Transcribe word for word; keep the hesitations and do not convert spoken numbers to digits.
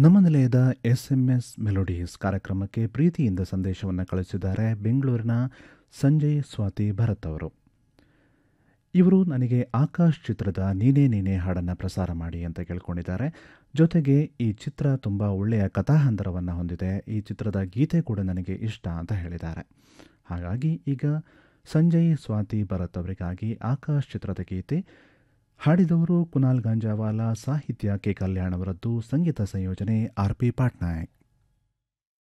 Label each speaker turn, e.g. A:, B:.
A: ನಮ್ಮ ನಿಲಯದ S M S melodies ಕಾರ್ಯಕ್ರಮಕ್ಕೆ ಪ್ರೀತಿಯಿಂದ ಸಂದೇಶವನ್ನು ಕಳಿಸಿದ್ದಾರೆ ಬೆಂಗಳೂರಿನ ಸಂಜಯ್ ಸ್ವಾತಿ ಭರತ್ ಅವರು. ಇವರು ನನಗೆ ಆಕಾಶ್ ಚಿತ್ರದ ನೀನೇ ನೀನೇ ಹಾಡನ್ನು ಪ್ರಸಾರ ಮಾಡಿ ಅಂತ ಕೇಳ್ಕೊಂಡಿದ್ದಾರೆ. ಜೊತೆಗೆ ಈ ಚಿತ್ರ ತುಂಬ ಒಳ್ಳೆಯ ಕಥಾಹಂದರವನ್ನು ಹೊಂದಿದೆ, ಈ ಚಿತ್ರದ ಗೀತೆ ಕೂಡ ನನಗೆ ಇಷ್ಟ ಅಂತ ಹೇಳಿದ್ದಾರೆ. ಹಾಗಾಗಿ ಈಗ ಸಂಜಯ್ ಸ್ವಾತಿ ಭರತ್ ಅವರಿಗಾಗಿ ಆಕಾಶ್ ಚಿತ್ರದ ಗೀತೆ. ಹಾಡಿದವರು ಕುನಾಲ್ ಗಾಂಜಾವಾಲ, ಸಾಹಿತ್ಯ ಕೆ ಕಲ್ಯಾಣ್ ಅವರದ್ದು, ಸಂಗೀತ ಸಂಯೋಜನೆ ಆರ್ ಪಿ ಪಾಟ್ನಾಯಕ್.